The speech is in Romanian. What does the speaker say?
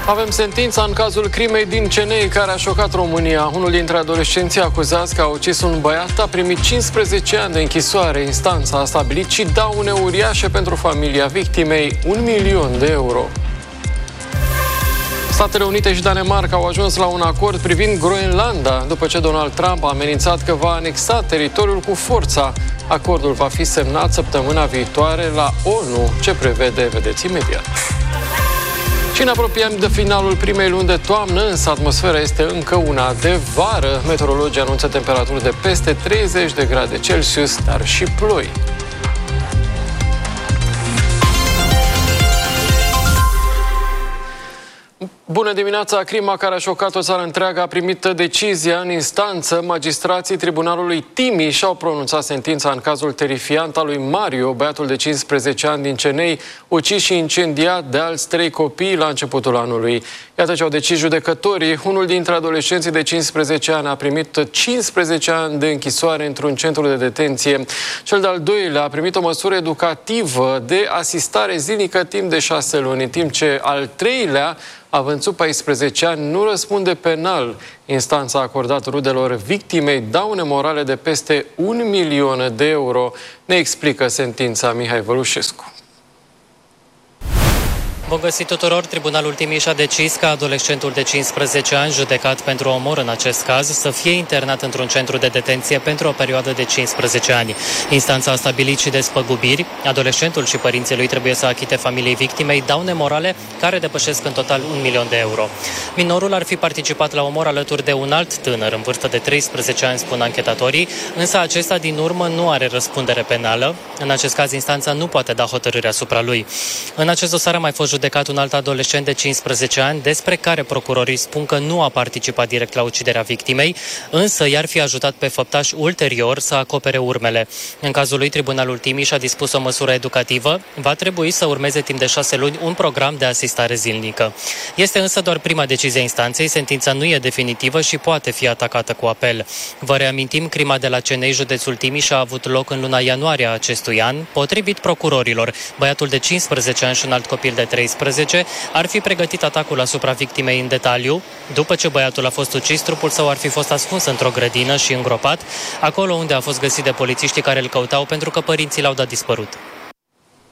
Avem sentința în cazul crimei din Cenei care a șocat România. Unul dintre adolescenții acuzați că a ucis un băiat a primit 15 ani de închisoare. Instanța a stabilit și daune uriașe pentru familia victimei, 1 milion de euro. Statele Unite și Danemarca au ajuns la un acord privind Groenlanda, după ce Donald Trump a amenințat că va anexa teritoriul cu forța. Acordul va fi semnat săptămâna viitoare la ONU, ce prevede, vedeți imediat. Și ne apropiem de finalul primei luni de toamnă, însă atmosfera este încă una de vară. Meteorologii anunță temperaturi de peste 30 de grade Celsius, dar și ploi. Bună dimineața! Crima care a șocat o țară întreagă a primit decizia în instanță. Magistrații Tribunalului Timiș și-au pronunțat sentința în cazul terifiant al lui Mario, băiatul de 15 ani din Cenei, ucis și incendiat de alți 3 copii la începutul anului. Iată ce au decis judecătorii. Unul dintre adolescenții de 15 ani a primit 15 ani de închisoare într-un centru de detenție. Cel de-al doilea a primit o măsură educativă de asistare zilnică timp de 6 luni, în timp ce al treilea, având sub 14 ani, nu răspunde penal. Instanța a acordat rudelor victimei daune morale de peste 1 milion de euro. Ne explică sentința Mihai Vălușescu. Bun găsit tuturor! Tribunalul Timiș a decis ca adolescentul de 15 ani, judecat pentru omor în acest caz, să fie internat într-un centru de detenție pentru o perioadă de 15 ani. Instanța a stabilit și despăgubiri. Adolescentul și părinții lui trebuie să achite familiei victimei daune morale care depășesc în total 1 milion de euro. Minorul ar fi participat la omor alături de un alt tânăr în vârstă de 13 ani, spun anchetatorii, însă acesta din urmă nu are răspundere penală. În acest caz, instanța nu poate da hotărâre asupra lui. În acest dosar a mai fost judecat un alt adolescent de 15 ani, despre care procurorii spun că nu a participat direct la uciderea victimei, însă i-ar fi ajutat pe făptaș ulterior să acopere urmele. În cazul lui, Tribunalul Timiș a dispus o măsură educativă. Va trebui să urmeze timp de 6 luni un program de asistare zilnică. Este însă doar prima decizie a instanței, sentința nu e definitivă și poate fi atacată cu apel. Vă reamintim, crima de la Cenei, județul Timiș, a avut loc în luna ianuarie a acestui an. Potrivit procurorilor, băiatul de 15 ani și un alt copil de 13 ar fi pregătit atacul asupra victimei în detaliu. După ce băiatul a fost ucis, trupul său ar fi fost ascuns într-o grădină și îngropat, acolo unde a fost găsit de polițiștii care îl căutau pentru că părinții l-au dat dispărut.